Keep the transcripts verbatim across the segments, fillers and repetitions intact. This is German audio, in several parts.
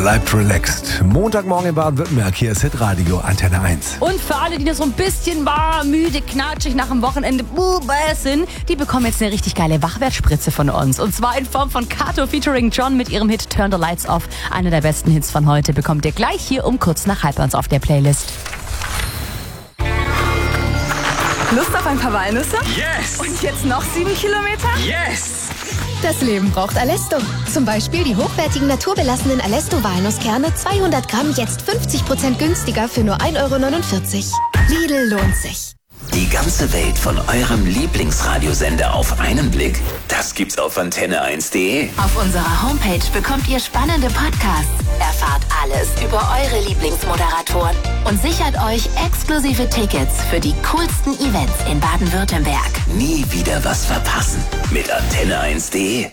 Bleibt relaxed. Montagmorgen in Baden-Württemberg. Hier ist Hitradio Antenne eins. Und für alle, die noch so ein bisschen war, müde, knatschig nach dem Wochenende uh, sind, die bekommen jetzt eine richtig geile Wachwertspritze von uns. Und zwar in Form von Kato featuring John mit ihrem Hit Turn the Lights Off. Einer der besten Hits von heute bekommt ihr gleich hier um kurz nach halb eins auf der Playlist. Lust auf ein paar Walnüsse? Yes! Und jetzt noch sieben Kilometer? Yes! Das Leben braucht Alesto. Zum Beispiel die hochwertigen naturbelassenen Alesto-Walnusskerne, zweihundert Gramm, jetzt fünfzig Prozent günstiger für nur ein Euro neunundvierzig. Lidl lohnt sich. Die ganze Welt von eurem Lieblingsradiosender auf einen Blick, das gibt's auf antenne eins punkt de. Auf unserer Homepage bekommt ihr spannende Podcasts, erfahrt alles über eure Lieblingsmoderatoren und sichert euch exklusive Tickets für die coolsten Events in Baden-Württemberg. Nie wieder was verpassen mit antenne eins punkt de.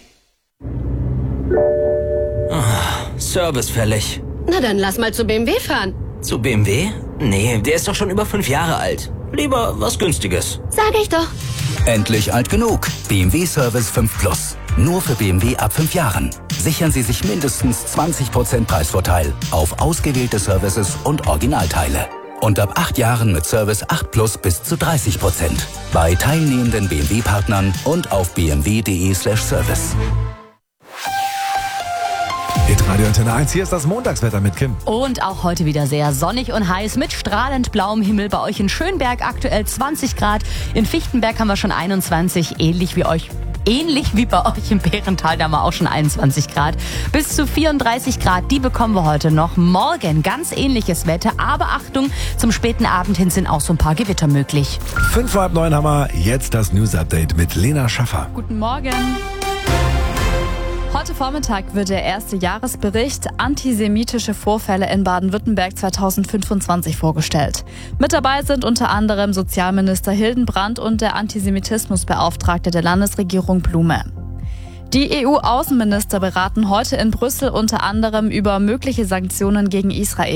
Oh, Service fällig. Na dann lass mal zu B M W fahren. Zu B M W? Nee, der ist doch schon über fünf Jahre alt. Lieber was Günstiges. Sag ich doch. Endlich alt genug. B M W Service fünf Plus. Nur für B M W ab fünf Jahren. Sichern Sie sich mindestens zwanzig Prozent Preisvorteil auf ausgewählte Services und Originalteile. Und ab acht Jahren mit Service acht Plus bis zu dreißig Prozent. Bei teilnehmenden B M W-Partnern und auf b m w punkt de slash service. Hitradio Antenne eins. Hier ist das Montagswetter mit Kim. Und auch heute wieder sehr sonnig und heiß mit strahlend blauem Himmel. Bei euch in Schönberg aktuell zwanzig Grad. In Fichtenberg haben wir schon einundzwanzig. Ähnlich wie euch. Ähnlich wie bei euch im Bärental, da haben wir auch schon einundzwanzig Grad. Bis zu vierunddreißig Grad, die bekommen wir heute noch. Morgen ganz ähnliches Wetter, aber Achtung, zum späten Abend hin sind auch so ein paar Gewitter möglich. Fünf vor halb neun haben wir jetzt das News-Update mit Lena Schaffer. Guten Morgen. Heute Vormittag wird der erste Jahresbericht Antisemitische Vorfälle in Baden-Württemberg zweitausendfünfundzwanzig vorgestellt. Mit dabei sind unter anderem Sozialminister Hildenbrand und der Antisemitismusbeauftragte der Landesregierung Blume. Die E U-Außenminister beraten heute in Brüssel unter anderem über mögliche Sanktionen gegen Israel.